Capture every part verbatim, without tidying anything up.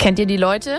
Kennt ihr die Leute?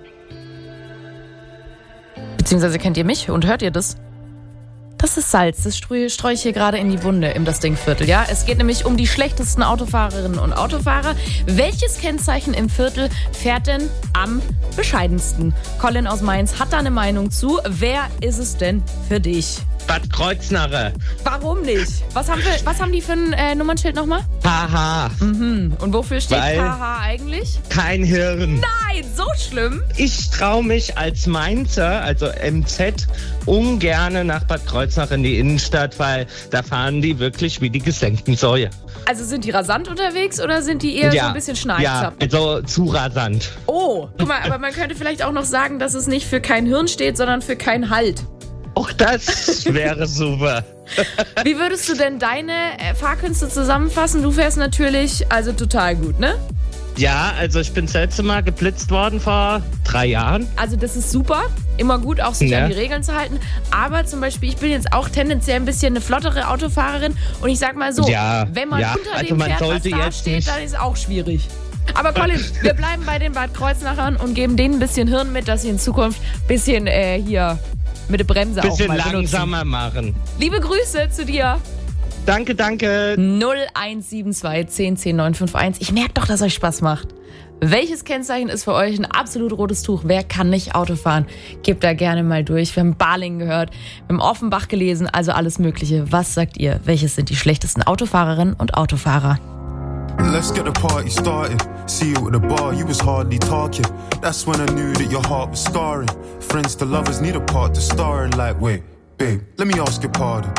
Beziehungsweise kennt ihr mich und hört ihr das? Das ist Salz, das streue streu ich hier gerade in die Wunde im Das Ding-Viertel. Ja? Es geht nämlich um die schlechtesten Autofahrerinnen und Autofahrer. Welches Kennzeichen im Viertel fährt denn am bescheidensten? Colin aus Mainz hat da eine Meinung zu. Wer ist es denn für dich? Bad Kreuznach. Warum nicht? Was haben, wir, was haben die für ein äh, Nummernschild nochmal? H H. Mhm. Und wofür steht Weil H H eigentlich? Kein Hirn. Nein, so schlimm? Ich traue mich als Mainzer, also M Z, ungerne nach Bad Kreuznach in die Innenstadt, weil da fahren die wirklich wie die gesenkten Säue. Also sind die rasant unterwegs oder sind die eher ja, so ein bisschen Ja, Schneidzappen? also zu rasant. Oh, guck mal, aber man könnte vielleicht auch noch sagen, dass es nicht für kein Hirn steht, sondern für kein Halt. Auch das wäre super. Wie würdest du denn deine äh, Fahrkünste zusammenfassen? Du fährst natürlich also total gut, ne? Ja, also ich bin das letzte Mal geblitzt worden vor drei Jahren. Also das ist super, immer gut, auch sich Ja. an die Regeln zu halten. Aber zum Beispiel, ich bin jetzt auch tendenziell ein bisschen eine flottere Autofahrerin. Und ich sag mal so, Ja, wenn man ja, unter also dem man fährt, was sollte da jetzt steht, nicht- dann ist auch schwierig. Aber Colin, wir bleiben bei den Bad Kreuznachern und geben denen ein bisschen Hirn mit, dass sie in Zukunft ein bisschen äh, hier mit der Bremse auch Bisschen mal benutzen. langsamer machen. Liebe Grüße zu dir. Danke, danke. null eins sieben zwei zehn zehn neun fünf eins. Ich merke doch, dass euch Spaß macht. Welches Kennzeichen ist für euch ein absolut rotes Tuch? Wer kann nicht Auto fahren? Gebt da gerne mal durch. Wir haben Balingen gehört, wir haben Offenbach gelesen, also alles Mögliche. Was sagt ihr? Welches sind die schlechtesten Autofahrerinnen und Autofahrer? Let's get the party started. See you at the bar, you was hardly talking. That's when I knew that your heart was scarring. Friends to lovers need a part to star in. Like, wait, babe, let me ask your pardon.